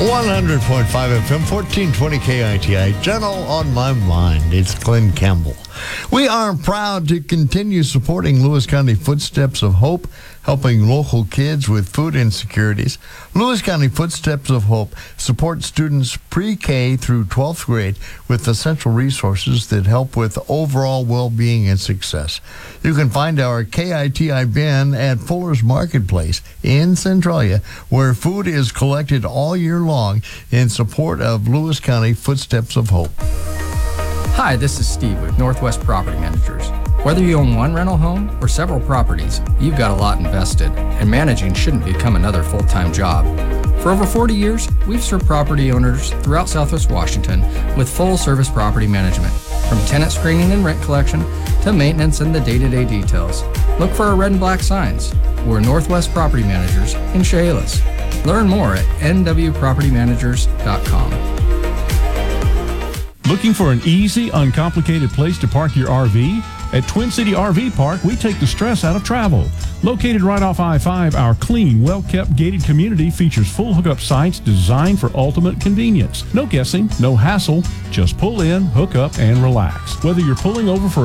100.5 FM, 1420 KITI. Journal on my mind. It's Glenn Campbell. We are proud to continue supporting Lewis County Footsteps of Hope, helping local kids with food insecurities. Lewis County Footsteps of Hope supports students pre-K through 12th grade with essential resources that help with overall well-being and success. You can find our KITI bin at Fuller's Marketplace in Centralia, where food is collected all year long in support of Lewis County Footsteps of Hope. Hi, this is Steve with Northwest Property Managers. Whether you own one rental home or several properties, you've got a lot invested, and managing shouldn't become another full-time job. For over 40 years, we've served property owners throughout Southwest Washington with full-service property management, from tenant screening and rent collection to maintenance and the day-to-day details. Look for our red and black signs. We're Northwest Property Managers in Chehalis. Learn more at nwpropertymanagers.com. Looking for an easy, uncomplicated place to park your RV? At Twin City RV Park, we take the stress out of travel. Located right off I-5, our clean, well-kept gated community features full hookup sites designed for ultimate convenience. No guessing, no hassle, just pull in, hook up, and relax. Whether you're pulling over for